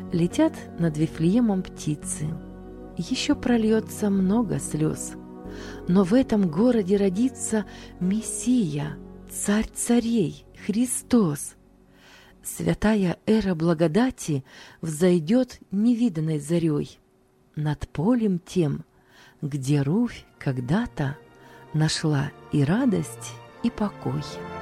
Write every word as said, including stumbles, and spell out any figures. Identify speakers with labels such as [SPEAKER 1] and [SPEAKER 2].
[SPEAKER 1] Летят над Вифлеемом птицы, еще прольется много слез, но в этом городе родится Мессия, Царь царей, Христос. Святая эра благодати взойдет невиданной зарей над полем тем, где Руфь когда-то нашла и радость, и покой.